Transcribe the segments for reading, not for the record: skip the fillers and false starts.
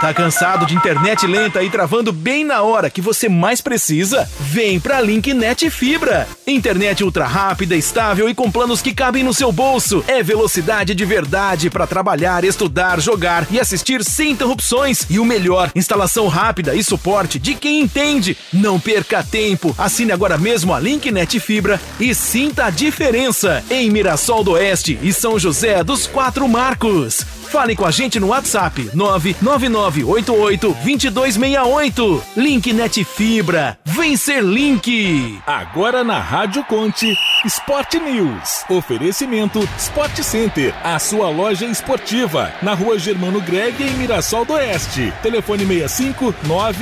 Tá cansado de internet lenta e travando bem na hora que você mais precisa? Vem pra Linknet Fibra. Internet ultra rápida, estável e com planos que cabem no seu bolso. É velocidade de verdade para trabalhar, estudar, jogar e assistir sem interrupções. E o melhor, instalação rápida e suporte de quem entende. Não perca tempo. Assine agora mesmo a Linknet Fibra e sinta a diferença em Mirassol do Oeste e São José dos Quatro Marcos. Fale com a gente no WhatsApp 99988-2268. Linknet Fibra. Vem ser Link. Agora na Rádio Conte, Sport News. Oferecimento Sport Center, a sua loja esportiva. Na Rua Germano Greg, em Mirassol do Oeste. Telefone 65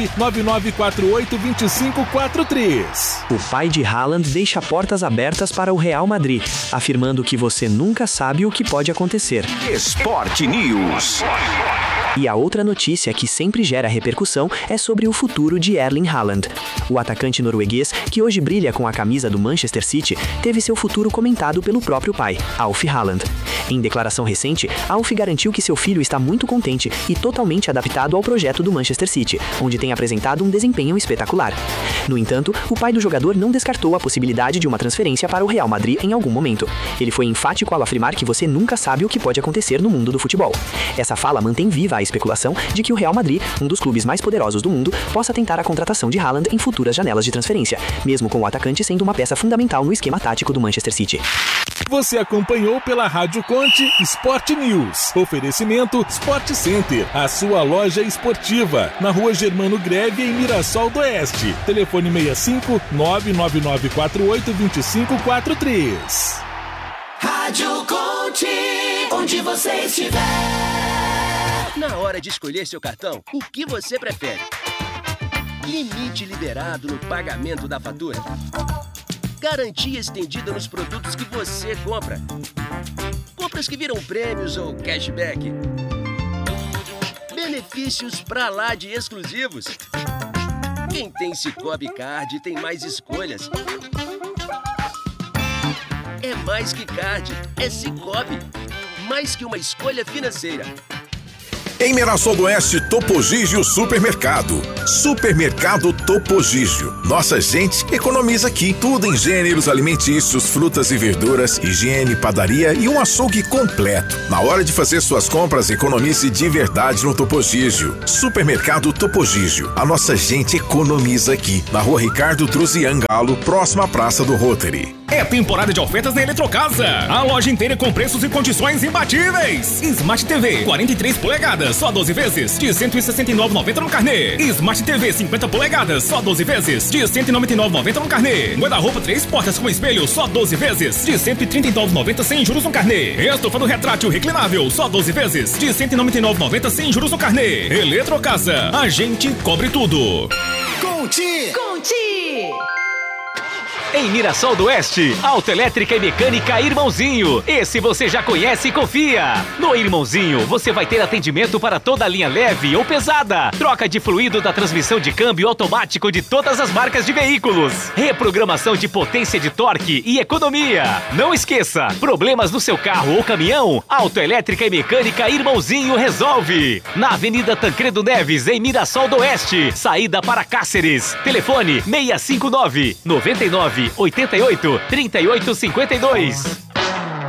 999482543. O pai de Haaland deixa portas abertas para o Real Madrid, afirmando que você nunca sabe o que pode acontecer. Sport News. E a outra notícia que sempre gera repercussão é sobre o futuro de Erling Haaland. O atacante norueguês, que hoje brilha com a camisa do Manchester City, teve seu futuro comentado pelo próprio pai, Alf Haaland. Em declaração recente, Alf garantiu que seu filho está muito contente e totalmente adaptado ao projeto do Manchester City, onde tem apresentado um desempenho espetacular. No entanto, o pai do jogador não descartou a possibilidade de uma transferência para o Real Madrid em algum momento. Ele foi enfático ao afirmar que você nunca sabe o que pode acontecer no mundo do futebol. Essa fala mantém viva a especulação de que o Real Madrid, um dos clubes mais poderosos do mundo, possa tentar a contratação de Haaland em futuras janelas de transferência, mesmo com o atacante sendo uma peça fundamental no esquema tático do Manchester City. Você acompanhou pela Rádio Conte Sport News. Oferecimento Sport Center, a sua loja esportiva. Na Rua Germano Greve, em Mirassol do Oeste. Telefone 65 999482543. Rádio Conte, onde você estiver. Na hora de escolher seu cartão, o que você prefere? Limite liberado no pagamento da fatura? Garantia estendida nos produtos que você compra? Compras que viram prêmios ou cashback? Benefícios pra lá de exclusivos? Quem tem Cicobi Card tem mais escolhas. É mais que card, é Cicobi. Mais que uma escolha financeira. Em Mirassol do Oeste, Topo Gigio Supermercado. Supermercado Topo Gigio. Nossa gente economiza aqui. Tudo em gêneros alimentícios, frutas e verduras, higiene, padaria e um açougue completo. Na hora de fazer suas compras, economize de verdade no Topo Gigio. Supermercado Topo Gigio. A nossa gente economiza aqui. Na Rua Ricardo Druzian Galo, próxima à Praça do Rotary. É temporada de ofertas na Eletrocasa. A loja inteira com preços e condições imbatíveis. Smart TV 43 polegadas, só 12 vezes, de R$ 169,90 no carnê. Smart TV 50 polegadas, só 12 vezes, de R$ 199,90 no carnê. Guarda-roupa 3 portas com espelho, só 12 vezes, de R$ 139,90 sem juros no carnê. Estofado retrátil reclinável, só 12 vezes, de R$ 199,90 sem juros no carnê. Eletrocasa, a gente cobre tudo. Conte! Em Mirassol do Oeste, autoelétrica e mecânica Irmãozinho. Esse você já conhece e confia. No Irmãozinho, você vai ter atendimento para toda a linha leve ou pesada. Troca de fluido da transmissão de câmbio automático de todas as marcas de veículos. Reprogramação de potência de torque e economia. Não esqueça, problemas no seu carro ou caminhão, autoelétrica e mecânica Irmãozinho resolve. Na Avenida Tancredo Neves, em Mirassol do Oeste, saída para Cáceres. Telefone 659 99 88 38 52.